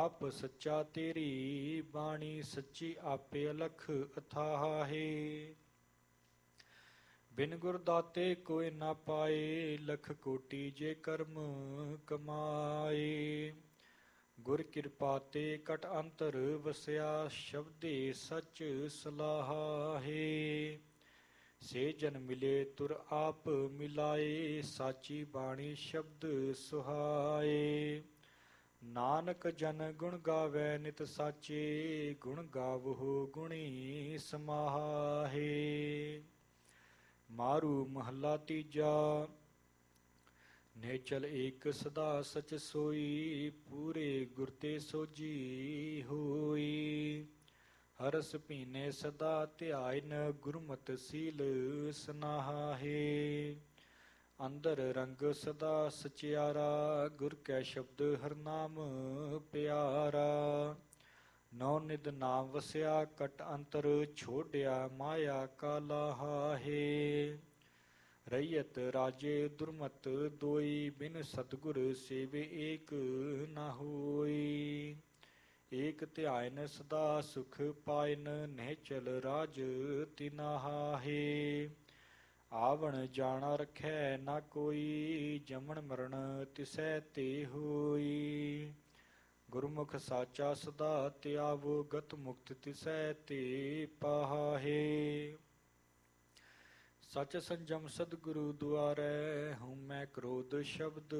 ਆਪ ਸੱਚਾ ਤੇਰੀ ਬਾਣੀ ਸੱਚੀ ਆਪੇ ਅਲਖ ਅਥਾਹੇ। ਬਿਨ ਗੁਰ ਦਾਤੇ ਕੋਈ ਨਾ ਪਾਏ, ਲੱਖ ਕੋਟੀ ਜੇ ਕਰਮ ਕਮਾਏ। ਗੁਰ ਕਿਰਪਾ ਤੇ ਕਟ ਅੰਤਰ ਵਸਿਆ, ਸ਼ਬਦੇ ਸਚ ਸਲਾਹੇ। ਸੇ ਜਨ ਮਿਲੇ ਤੁਰ ਆਪ ਮਿਲਾਏ, ਸਾਚੀ ਬਾਣੀ ਸ਼ਬਦ ਸੁਹਾਏ। ਨਾਨਕ ਜਨ ਗੁਣ ਗਾਵੈ ਨਿਤ ਸਾਚੇ, ਗੁਣ ਗਾਵਹੁ ਗੁਣੀ ਸਮਾਹੇ। ਮਾਰੂ ਮਹੱਲਾ ਤੀਜਾ। ਨੇਚਲ ਏਕ ਸਦਾ ਸਚ ਸੋਈ, ਪੂਰੇ ਗੁਰ ਤੇ ਸੋਜੀ ਹੋਈ। ਹਰਸ ਪੀਨੇ ਸਦਾ ਧਿਆਇਨ, ਗੁਰਮਤਿ ਸੀਲ ਸਨਾਹੇ। ਅੰਦਰ ਰੰਗ ਸਦਾ ਸਚਿਆਰਾ, ਗੁਰ ਕੈ ਸ਼ਬਦ ਹਰ ਨਾਮ ਪਿਆਰਾ। ਨੌ ਨਿਧ ਨਾਮ ਵਸਿਆ ਕਟ ਅੰਤਰ, ਛੋੜਿਆ ਮਾਇਆ ਕਾ ਲਾਹੇ। ਰਈਅਤ ਰਾਜੇ ਦੁਰਮਤ ਦੋਈ, ਬਿਨ ਸਤਿਗੁਰ ਸੇਵੇ ਏਕ ਨਾ ਹੋਈ। ਏਕ ਧਿਆਇਨ ਸਦਾ ਸੁਖ ਪਾਇਨ, ਨਿਹਚਲ ਰਾਜ ਤਿਨਾਹੇ। ਆਵਣ ਜਾਣਾ ਰਖੈ ਨਾ ਕੋਈ, ਜਮਨ ਮਰਨ ਤਿਸੈ ਤੇ ਹੋਈ। ਗੁਰਮੁਖ ਸਾਚਾ ਸਦਾ ਧਿਆਵੋ, ਗਤ ਮੁਕਤ ਤਿਸੈ ਤੇ ਪਾਹੇ। ਸਚ ਸੰਜਮ ਸਤਿਗੁਰੂ ਦੁਆਰੈ, ਹਉਮੈ ਕ੍ਰੋਧ ਸ਼ਬਦ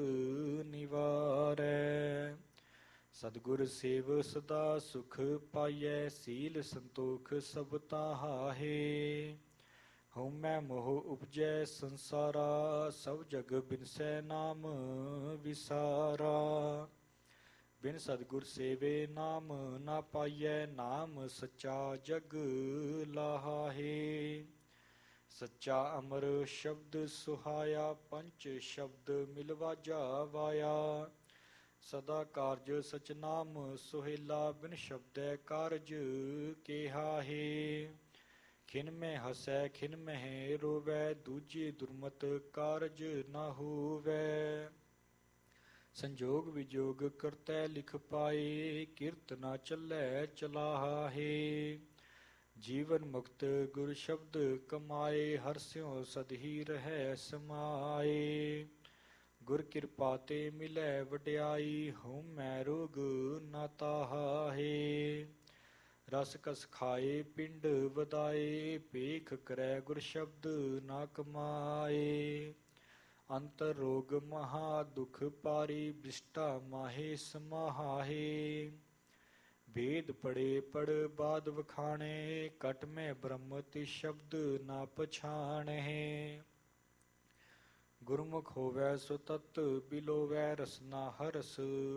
ਨਿਵਾਰੈ। ਸਤਿਗੁਰ ਸੇਵ ਸਦਾ ਸੁਖ ਪਾਈਐ, ਸੀਲ ਸੰਤੋਖ ਸਭ ਤਾਹਾਹੇ। ਹਉਮੈ ਮੋਹ ਉਪਜੈ ਸੰਸਾਰਾ, ਸਭ ਜਗ ਬਿਨਸੈ ਨਾਮ ਵਿਸਾਰਾ। ਬਿਨ ਸਤਿਗੁਰ ਸੇਵੇ ਨਾਮ ਨਾ ਪਾਈਐ, ਨਾਮ ਸੱਚਾ ਜਗ ਲਾਹੇ। ਸੱਚਾ ਅਮਰ ਸ਼ਬਦ ਸੁਹਾਇਆ, ਪੰਚ ਸ਼ਬਦ ਮਿਲ ਵਾਜਾ ਵਾਇਆ। ਸਦਾ ਕਾਰਜ ਸਚ ਨਾਮ ਸੁਹੇਲਾ, ਬਿਨ ਸ਼ਬਦੈ ਕਾਰਜ ਕੇਹਾਹੇ। ਖਿਨ ਮੈਂ ਹਸੈ ਖਿਨ ਮਹਿ ਰੋਵੈ, ਦੂਜੇ ਦੁਰਮਤ ਕਾਰਜ ਨਾ ਹੋਵੈ। ਸੰਜੋਗ ਵਿਜੋਗ ਕਰਤੈ ਲਿਖ ਪਾਏ, ਕਿਰਤ ਨਾ ਚੱਲੈ ਚਲਾਹੇ। ਜੀਵਨ ਮੁਕਤ ਗੁਰ ਸ਼ਬਦ ਕਮਾਏ, ਹਰਸਿਉ ਸਦ ਹੀ ਰਹੈ ਸਮਾਏ। ਗੁਰ ਕਿਰਪਾ ਤੇ ਮਿਲੈ ਵਡਿਆਈ, ਹਉਮੈ ਰੋਗ ਨਾ ਤਾਹਾਹੇ। ਰਸ ਕਸ ਖਾਏ ਪਿੰਡ ਵਧਾਏ, ਭੇਖ ਕਰੈ ਗੁਰ ਸ਼ਬਦ ਨਾ ਕਮਾਏ। ਅੰਤਰ ਰੋਗ ਮਹਾ ਦੁਖ ਪਾਰੀ, ਬ੍ਰਿਸ਼ਟਾ ਮਾਹੇ ਸਮਾਹਾਹੇ। ਭੇਦ ਪੜੇ ਪੜ ਬਾਦ ਵਖਾਣੇ, ਕਟ ਮੈਂ ਬ੍ਰਹਮ ਤੇ ਸ਼ਬਦ ਨਾ ਪਛਾਣਹਿ। ਗੁਰਮੁਖ ਹੋਵੈ ਸੋ ਤਤ ਬਿਲੋਵੈ, ਰਸਨਾ ਹਰਸ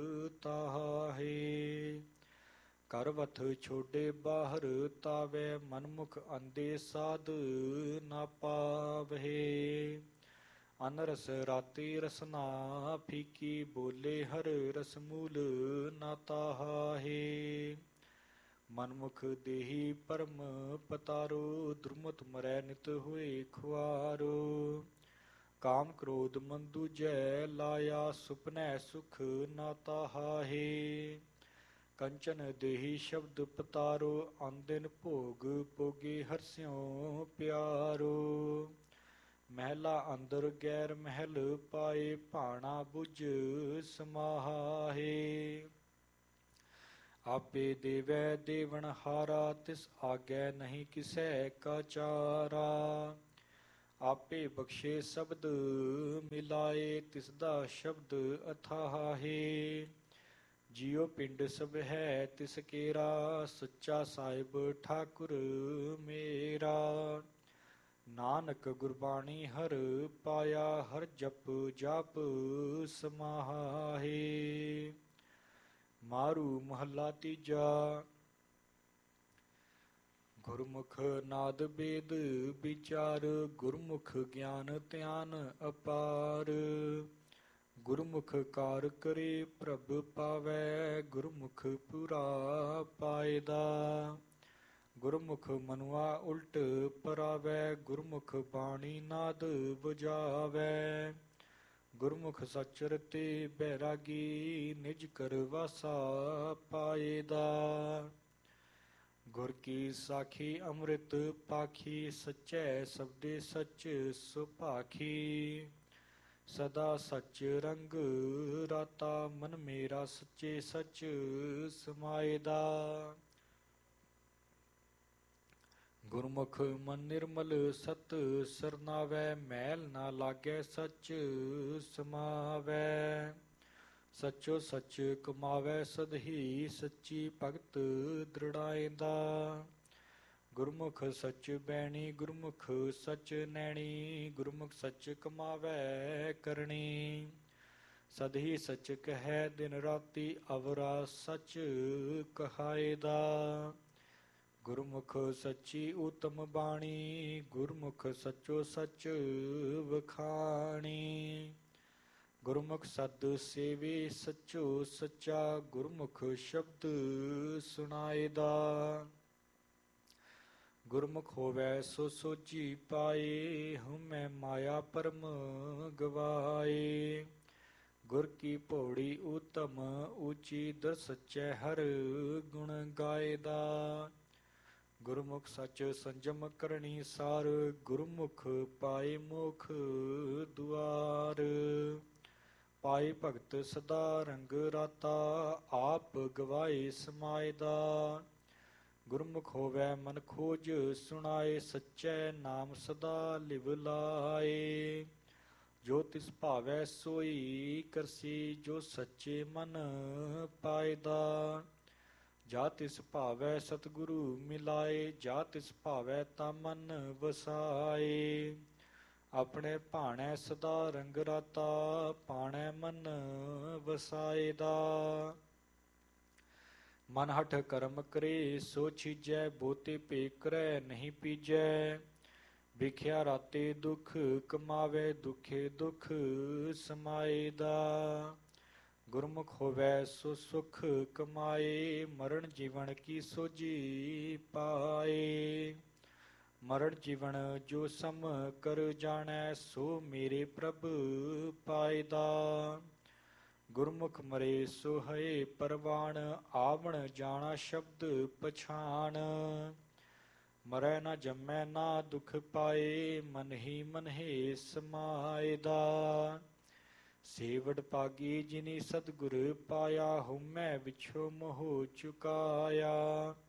ਤਾਹਾਹੇ। ਘਰ ਵਥ ਛੋਡੇ ਬਾਹਰ ਤਾਵੈ, ਮਨਮੁਖ ਅੰਧੇ ਸਾਧ ਨਾ ਪਾਵਹਿ। ਅਨਰਸ ਰਾਤੀ ਰਸਨਾ ਫੀਕੀ, ਬੋਲੇ ਹਰ ਰਸ ਮੂਲ ਨਾ ਤਾਹਾਹੇ। ਮਨਮੁਖ ਦੇਹੀ ਪਰਮ ਪਤਾਰੋ, ਦੁਰਮਤ ਮਰੈ ਨਿਤ ਹੋਏ ਖੁਆਰੋ। ਕਾਮ ਕ੍ਰੋਧ ਮਨ ਦੂਜੈ ਲਾਇਆ, ਸੁਪਨੈ ਸੁਖ ਨਾ ਤਾਹਾਹੇ। ਕੰਚਨ ਦੇਹੀ ਸ਼ਬਦ ਪਤਾਰੋ, ਆਨੰਦਿਨ ਭੋਗ ਭੋਗੇ ਹਰਸਿਉ ਪਿਆਰੋ। ਮਹਿਲਾ ਅੰਦਰ ਗੈਰ ਮਹਿਲ ਪਾਏ, ਭਾਣਾ ਬੁਝ ਸਮਾਹਾਹੇ। ਆਪੇ ਦੇਵੈ ਦੇਵਨ ਹਾਰਾ, ਤਿਸ ਆਗੈ ਨਹੀਂ ਕਿਸੈ ਕਾ ਚਾਰਾ। ਆਪੇ ਬਖਸ਼ੇ ਸ਼ਬਦ ਮਿਲਾਏ, ਤਿਸ ਦਾ ਸ਼ਬਦ ਅਥਾਹੇ। ਜਿਉ ਪਿੰਡ ਸਭ ਹੈ ਤਿਸ ਕੇਰਾ, ਸੱਚਾ ਸਾਹਿਬ ਠਾਕੁਰ ਮੇਰਾ। ਨਾਨਕ ਗੁਰਬਾਣੀ ਹਰ ਪਾਇਆ, ਹਰ ਜਪ ਜਾਪ ਸਮਾਹਾਹੇ। ਮਾਰੂ ਮਹੱਲਾ ਤੀਜਾ। ਗੁਰਮੁਖ ਨਾਦ ਬੇਦ ਵਿਚਾਰ, ਗੁਰਮੁਖ ਗਿਆਨ ਧਿਆਨ ਅਪਾਰ। ਗੁਰਮੁਖ ਕਾਰ ਕਰੇ ਪ੍ਰਭ ਪਾਵੈ, ਗੁਰਮੁਖ ਪੂਰਾ ਪਾਇਦਾ। ਗੁਰਮੁਖ ਮਨੁਆ ਉਲਟ ਪਰਾਵੈ, ਗੁਰਮੁਖ ਬਾਣੀ ਨਾਦ ਬੁਝਾਵੈ। ਗੁਰਮੁਖ ਸਚ ਰਤੇ ਬੈਰਾਗੀ, ਨਿਜ ਕਰ ਵਾਸਾ ਪਾਏਦਾ। ਗੁਰ ਕੀ ਸਾਖੀ ਅੰਮ੍ਰਿਤ ਪਾਖੀ, ਸਚੈ ਸਬਦੇ ਸਚ ਸੁਭਾਖੀ। ਸਦਾ ਸਚ ਰੰਗ ਰਾਤਾ, ਮਨ ਮੇਰਾ ਸੱਚੇ ਸਚ ਸਮਾਏਦਾ। ਗੁਰਮੁਖ ਮਨ ਨਿਰਮਲ ਸਤ ਸਰਨਾਵੈ, ਮੈਲ ਨਾ ਲਾਗੈ ਸਚ ਸਮਾਵੈ। ਸਚੋ ਸਚ ਕਮਾਵੈ ਸਦਹੀ, ਸੱਚੀ ਭਗਤ ਦ੍ਰਿੜਾਏਦਾ। ਗੁਰਮੁਖ ਸਚ ਬੈਣੀ, ਗੁਰਮੁਖ ਸਚ ਨੈਣੀ, ਗੁਰਮੁਖ ਸਚ ਕਮਾਵੈ ਕਰਣੀ। ਸਦਹੀ ਸਚ ਕਹੈ ਦਿਨ ਰਾਤੀ, ਅਵਰਾ ਸਚ ਕਹਾਏਦਾ। ਗੁਰਮੁਖ ਸੱਚੀ ਊਤਮ ਬਾਣੀ, ਗੁਰਮੁਖ ਸਚੋ ਸਚ ਵਖਾਣੀ। ਗੁਰਮੁਖ ਸਦ ਸੇਵੇ ਸਚੋ ਸੱਚਾ, ਗੁਰਮੁਖ ਸ਼ਬਦ ਸੁਣਾਏਦਾ। ਗੁਰਮੁਖ ਹੋਵੈ ਸੋ ਸੋਝੀ ਪਾਏ, ਹਉਮੈ ਮਾਇਆ ਪਰਮ ਗਵਾਏ। ਗੁਰ ਕੀ ਪੌੜੀ ਊਤਮ ਊਚੀ, ਦਰ ਸੱਚੈ ਹਰ ਗੁਣ ਗਾਏਦਾ। ਗੁਰਮੁਖ ਸਚ ਸੰਜਮ ਕਰਨੀ ਸਾਰ, ਗੁਰਮੁਖ ਪਾਏ ਮੋਖ ਦੁਆਰ। ਪਾਏ ਭਗਤ ਸਦਾ ਰੰਗ ਰਾਤਾ, ਆਪ ਗਵਾਏ ਸਮਾਏਦਾ। ਗੁਰਮੁਖ ਹੋਵੈ ਮਨ ਖੋਜ ਸੁਣਾਏ, ਸੱਚੈ ਨਾਮ ਸਦਾ ਲਿਵ ਲਾਏ। ਜੋ ਤਿਸ ਭਾਵੈ ਸੋਈ ਕਰਸੀ, ਜੋ ਸੱਚੇ ਮਨ ਪਾਏਦਾ। ਜਾ ਤਿਸ ਭਾਵੈ ਸਤਿਗੁਰੂ ਮਿਲਾਏ, ਜਾ ਤਿਸ ਭਾਵੈ ਤਾ ਮਨ ਵਸਾਏ। ਆਪਣੇ ਭਾਣੈ ਸਦਾ ਰੰਗ ਰਾਤਾ, ਭਾਣੈ ਮਨ ਵਸਾਏਦਾ। ਮਨ ਹਠ ਕਰਮ ਕਰੇ ਸੋ ਛੀਜੈ, ਬੋਤੇ ਭੇ ਕਰੈ ਨਹੀਂ ਪੀਜੈ। ਵਿਖਿਆ ਰਾਤੇ ਦੁਖ ਕਮਾਵੇ, ਦੁਖੇ ਦੁਖ ਸਮਾਏਦਾ। ਗੁਰਮੁਖ ਹੋਵੈ ਸੋ ਸੁਖ ਕਮਾਏ, ਮਰਨ ਜੀਵਨ ਕੀ ਸੋਝੀ ਪਾਏ। ਮਰਨ ਜੀਵਨ ਜੋ ਸਮ ਕਰ ਜਾਣੈ, ਸੋ ਮੇਰੇ ਪ੍ਰਭ ਪਾਏਦਾ। ਗੁਰਮੁਖ ਮਰੇ ਸੋ ਹਏ ਪਰਵਾਣ, ਆਵਣ ਜਾਣਾ ਸ਼ਬਦ ਪਛਾਣ। ਮਰੈ ਨਾ ਜੰਮੈ ਨਾ ਦੁਖ ਪਾਏ, ਮਨ ਹੀ ਮਨ ਹੈ ਸਮਾਏਦਾ। ਸੇਵੜ ਪਾਗੀ ਜਿਨੀ ਸਤਿਗੁਰ ਪਾਇਆ, ਹਉਮੈ ਵਿਛੋ ਮੋਹ ਚੁਕਾਇਆ।